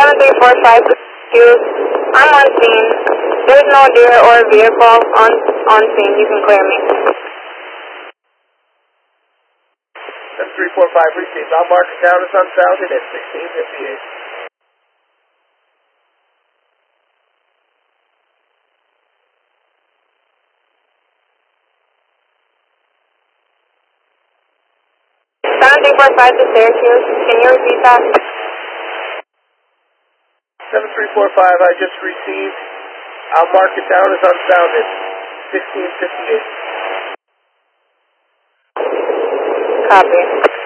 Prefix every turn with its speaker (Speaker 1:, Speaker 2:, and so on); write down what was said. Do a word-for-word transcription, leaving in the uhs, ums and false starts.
Speaker 1: seven three four five, I'm on scene. There's no deer or vehicle on, on scene. You can clear me.
Speaker 2: seven three four five received. I'll mark it down as unfounded at sixteen fifty-eight.
Speaker 1: seven three four five to Syracuse. Can you repeat that?
Speaker 2: seven three four five, I just received. I'll mark it down as unfounded. sixteen fifty-eight.
Speaker 1: Copy.